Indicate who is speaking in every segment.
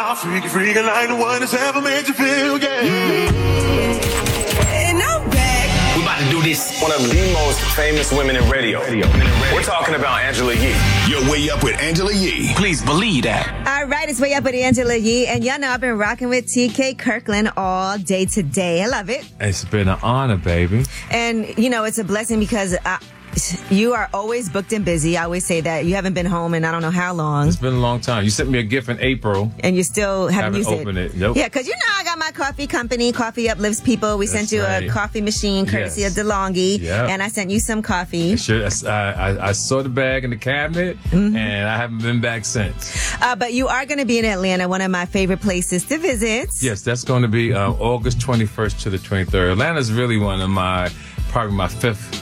Speaker 1: Freaky, freaky like the one that's ever made you feel, yeah.
Speaker 2: And I'm back.
Speaker 3: We're about to do this. One of the most famous women in radio. We're talking about Angela Yee.
Speaker 4: You're way up with Angela Yee.
Speaker 3: Please believe that.
Speaker 5: All right, it's Way Up with Angela Yee. And y'all know I've been rocking with TK Kirkland all day today. I love it.
Speaker 6: It's been an honor, baby.
Speaker 5: And, you know, it's a blessing because you are always booked and busy. I always say that. You haven't been home in I don't know how long.
Speaker 6: It's been a long time. You sent me a gift in April.
Speaker 5: And you still haven't used
Speaker 6: opened it. Nope.
Speaker 5: Yeah, because you know I got my coffee company, Coffee Uplifts People. We sent you a coffee machine courtesy of DeLonghi.
Speaker 6: Yep.
Speaker 5: And I sent you some coffee.
Speaker 6: I saw the bag in the cabinet, and I haven't been back since.
Speaker 5: But you are going to be in Atlanta, one of my favorite places to visit.
Speaker 6: Yes, that's going to be August 21st to the 23rd. Atlanta's really probably my fifth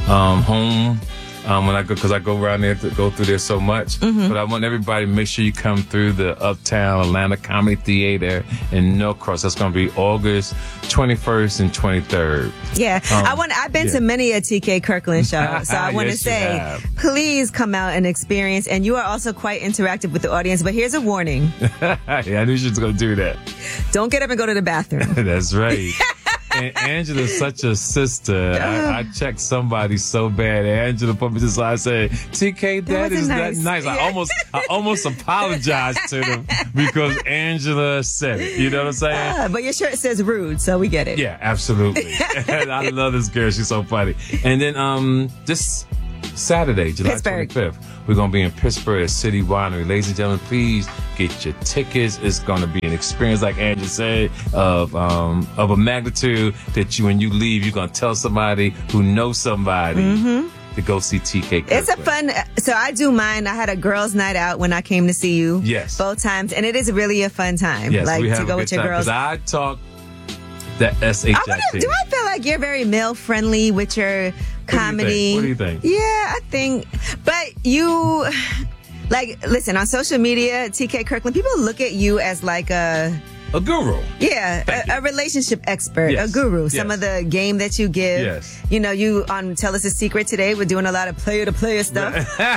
Speaker 6: home when I go, because I go around there to go through there so much. But I want everybody to make sure you come through the Uptown Atlanta Comedy Theater in Norcross. That's going to be August 21st and 23rd.
Speaker 5: Yeah, I've been to many a TK Kirkland show, so I want to say, please come out and experience. And you are also quite interactive with the audience. But here's a warning.
Speaker 6: Yeah, I knew she was going to do that.
Speaker 5: Don't get up and go to the bathroom.
Speaker 6: That's right. And Angela's such a sister. I checked somebody so bad. Angela put me to the side and said, TK, that is nice. Yeah. I almost apologized to them because Angela said it. You know what I'm saying?
Speaker 5: But your shirt says rude, so we get it.
Speaker 6: Yeah, absolutely. And I love this girl. She's so funny. And then this Saturday, July 25th, we're going to be in Pittsburgh at City Winery. Ladies and gentlemen, please get your tickets. It's going to be an experience, like Andrew said, of a magnitude that when you leave, you're going to tell somebody who knows somebody to go see TK Kirkland.
Speaker 5: It's a fun, so I do mine. I had a girls' night out when I came to see you.
Speaker 6: Yes.
Speaker 5: Both times. And it is really a fun time.
Speaker 6: Yes,
Speaker 5: like
Speaker 6: we have
Speaker 5: to go with your girls.
Speaker 6: Because I talk that SHIT.
Speaker 5: Do I feel like you're very male friendly with your comedy?
Speaker 6: What do you think?
Speaker 5: Yeah, I think. But you, like, listen, on social media, TK Kirkland, people look at you as like a
Speaker 6: guru.
Speaker 5: Yeah, a relationship expert, a guru. Some of the game that you give.
Speaker 6: Yes.
Speaker 5: You know, you on Tell Us a Secret today, we're doing a lot of player-to-player stuff.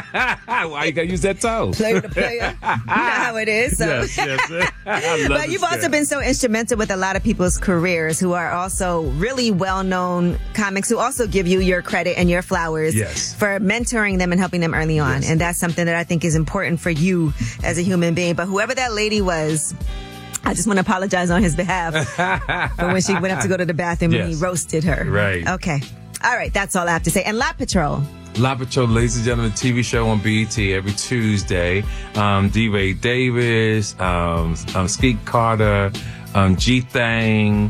Speaker 6: Why you got to use that tone?
Speaker 5: Player-to-player. You know how it is. So.
Speaker 6: Yes. I love
Speaker 5: But you've also been so instrumental with a lot of people's careers who are also really well-known comics who also give you your credit and your flowers for mentoring them and helping them early on. And that's something that I think is important for you as a human being. But whoever that lady was, I just want to apologize on his behalf for when she went up to go to the bathroom and he roasted her.
Speaker 6: Right.
Speaker 5: Okay. All right. That's all I have to say. And La Patrol.
Speaker 6: La Patrol, ladies and gentlemen, TV show on BET every Tuesday. D-Ray Davis, Skeet Carter, G-Thang,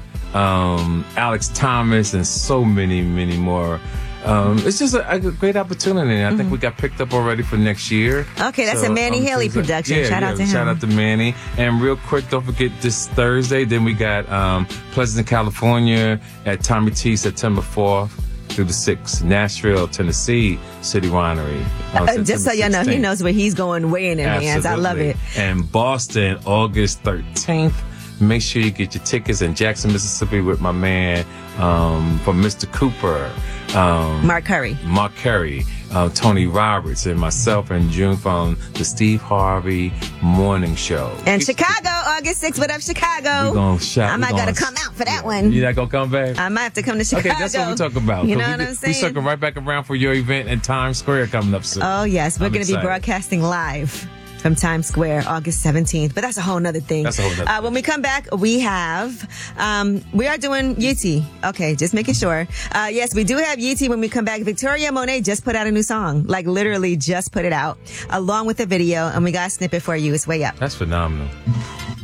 Speaker 6: Alex Thomas, and so many, many more. It's just a great opportunity. I think we got picked up already for next year.
Speaker 5: Okay, that's a Manny Haley production. Shout out to him.
Speaker 6: Shout out to Manny. And real quick, don't forget this Thursday. Then we got Pleasant, California at Tommy T, September 4th through the 6th. Nashville, Tennessee, City Winery.
Speaker 5: Just so you know, he knows where he's going way in advance. I love it.
Speaker 6: And Boston, August 13th. Make sure you get your tickets in Jackson, Mississippi with my man from Mr. Cooper.
Speaker 5: Mark Curry,
Speaker 6: Tony Roberts, and myself in June from the Steve Harvey Morning Show.
Speaker 5: And Chicago, August 6th. What up, Chicago?
Speaker 6: We're going to shout.
Speaker 5: I might got to come out for that one.
Speaker 6: You not going to come back?
Speaker 5: I might have to come to Chicago.
Speaker 6: Okay, that's what we're talking about.
Speaker 5: You know what I'm saying?
Speaker 6: We're circling right back around for your event in Times Square coming up soon.
Speaker 5: Oh, yes. We're going to be broadcasting live from Times Square, August 17th. But that's a whole nother thing. When we come back, we are doing Yeezy. Okay, just making sure. Yes, we do have Yeezy when we come back. Victoria Monet just put out a new song. Like, literally just put it out, along with the video. And we got a snippet for you. It's Way Up.
Speaker 6: That's phenomenal.